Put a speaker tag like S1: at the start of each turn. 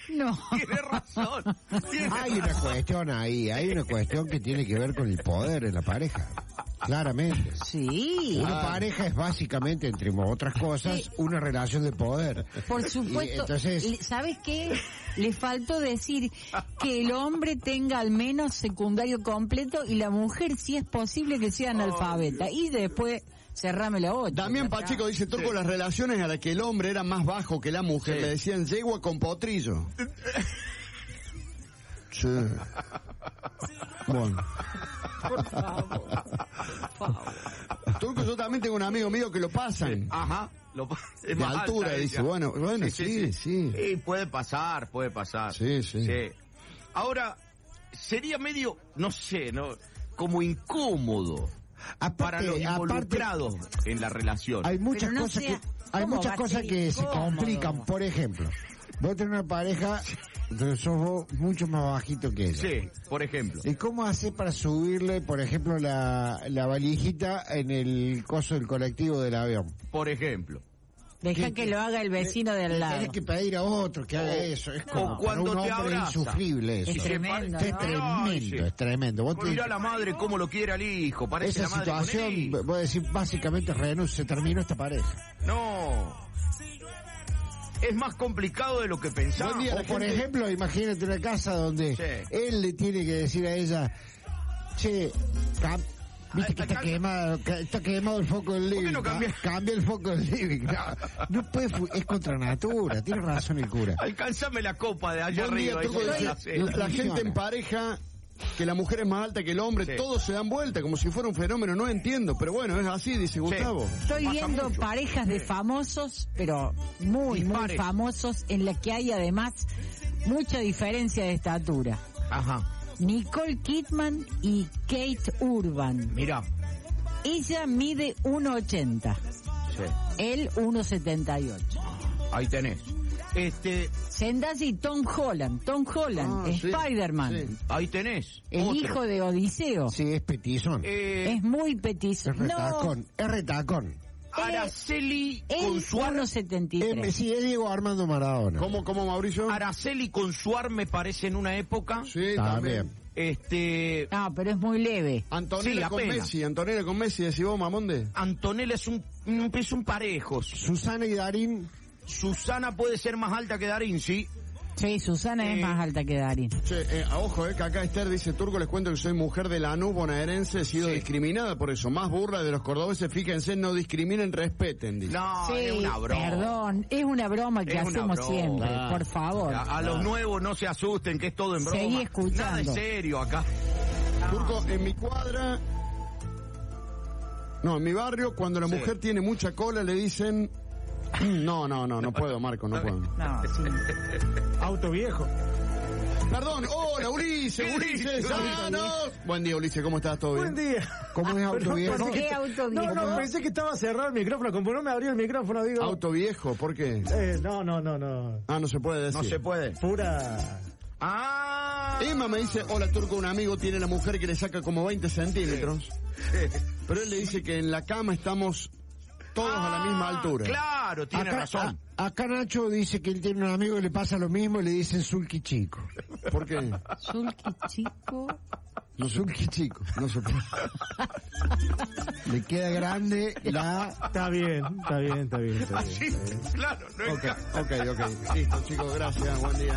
S1: No.
S2: Tiene razón.
S3: Hay una cuestión ahí, hay una cuestión que tiene que ver con el poder en la pareja. Claramente.
S1: Sí.
S3: Una pareja es básicamente, entre otras cosas,
S1: Sí.
S3: una relación de poder.
S1: Por supuesto.
S3: Y entonces,
S1: ¿Sabes qué? Le faltó decir que el hombre tenga al menos secundario completo y la mujer, si es posible, que sea analfabeta. Y después, cerrame la otra.
S4: Damián Pacheco dice, Turco, las relaciones a las que el hombre era más bajo que la mujer,
S2: Sí.
S4: le decían yegua con potrillo. Sí. Bueno.
S1: Por favor.
S4: Turco, yo también tengo un amigo mío que lo pasan.
S2: Ajá. Es
S4: De
S2: más
S4: altura,
S2: alta
S4: dice.
S2: ella.
S4: Bueno, sí.
S2: Sí, puede pasar.
S4: Sí.
S2: Ahora, sería medio, no sé, ¿no? Como incómodo para los involucrados en la relación.
S3: hay muchas
S1: Pero no
S3: cosas
S1: sea-
S3: que hay
S1: ¿cómo
S3: muchas
S1: va a
S3: cosas
S1: ser
S3: que se
S1: incómodo?
S3: complican. Por ejemplo, vos tenés una pareja, entonces sos vos mucho más bajito que ella.
S2: Sí, por ejemplo.
S3: ¿Y cómo haces para subirle, por ejemplo, la valijita en el coso del colectivo del avión?
S2: Por ejemplo.
S1: Deja que lo haga el vecino de al lado.
S3: Tienes que pedir a otro que haga eso. Es como
S2: o cuando
S3: para un
S2: te
S3: hombre
S2: abraza.
S3: insufrible eso.
S1: Es tremendo,
S3: Es
S1: ¿no?
S3: tremendo, es tremendo. Vos
S2: Mirá la madre cómo lo quiere al hijo. Parece
S3: esa
S2: la madre con el
S3: situación,
S2: hijo.
S3: voy a decir, básicamente se terminó esta pareja.
S2: No. Es más complicado de lo que pensamos.
S4: Buen día,
S3: O por ejemplo, imagínate una casa donde
S2: Sí.
S3: él le tiene que decir a ella, che, viste que está quemado el foco del
S2: ¿Por qué
S3: living.
S2: no cambia?
S3: Cambia el foco del living. No puede, es contra natura, tiene razón el cura.
S2: Alcánzame la copa de allá
S4: Buen día,
S2: arriba.
S4: Turco,
S2: esa
S4: dice,
S2: es la cena.
S4: la gente en pareja, que la mujer es más alta que el hombre,
S2: Sí.
S4: todos se dan vuelta, como si fuera un fenómeno, no entiendo, pero bueno, es así, dice Gustavo.
S1: Estoy
S2: Pasa
S1: viendo
S2: mucho.
S1: parejas de famosos, pero muy
S2: Dispares.
S1: famosos, en las que hay además mucha diferencia de estatura.
S2: Ajá.
S1: Nicole Kidman y Kate Urban.
S2: Mira.
S1: Ella mide 1,80.
S2: Sí.
S1: Él 1,78.
S2: Ahí tenés.
S1: Zendaya y Tom Holland. Tom Holland,
S4: Ah, sí,
S1: Spider-Man.
S4: sí.
S2: Ahí tenés.
S1: El
S2: Otro.
S1: hijo de Odiseo.
S3: Sí, es petizón.
S1: Es muy petizo.
S3: Es retacón, es retacón.
S2: Araceli
S1: Él
S2: Consuar.
S1: 1,73.
S3: Sí, es Diego Armando Maradona.
S4: ¿Cómo, Mauricio?
S2: Araceli Consuar me parece en una época.
S4: Sí,
S3: También.
S4: también.
S1: No, pero es muy leve.
S4: Antonella
S2: Sí,
S4: con
S2: apenas.
S4: Messi, decís vos, Mamonde.
S2: Antonella es un parejos.
S3: Susana y Darín.
S2: Susana puede ser más alta que Darín, sí.
S1: Sí, Susana es más alta que Darín.
S4: Che, ojo, que acá Esther dice, Turco, les cuento que soy mujer de Lanús bonaerense, he sido discriminada por eso. Más burla de los cordobeses, fíjense, no discriminen, respeten, dice.
S2: No,
S1: Sí,
S2: es una broma.
S1: perdón, es una broma que
S2: Es una
S1: hacemos
S2: broma.
S1: siempre,
S4: Ah.
S1: por favor.
S2: A los nuevos no se asusten, que es todo en broma.
S1: Seguí escuchando.
S2: Nada de serio acá.
S4: Turco, en mi cuadra, no, en mi barrio, cuando la
S2: Sí.
S4: mujer tiene mucha cola, le dicen, no puedo, Marco, no puedo.
S1: No, sí.
S5: Auto viejo.
S4: Perdón, hola, Ulises, sanos. Buen día, Ulises, ¿cómo estás? ¿Todo bien?
S5: Buen día.
S3: ¿Cómo es auto viejo?
S1: ¿Por qué auto
S5: No,
S1: viejo?
S5: pensé que estaba cerrado el micrófono. Como no me abrió el micrófono, digo...
S4: Auto viejo, ¿por qué?
S5: No.
S4: Ah, no se puede decir.
S2: No se puede.
S5: Pura...
S2: Ah.
S4: Emma me dice, hola Turco, un amigo tiene la mujer que le saca como 20 centímetros. Pero él le dice que en la cama estamos todos a la misma altura.
S2: Claro, tiene razón.
S3: Acá Nacho dice que él tiene un amigo que le pasa lo mismo y le dicen Sulky chico.
S4: ¿Por qué?
S1: Sulky chico.
S4: No
S3: Sulky chico, no se puede. Le queda grande la...
S5: Está bien.
S2: Sí, claro, no es
S4: Ok, listo chicos, gracias, buen día.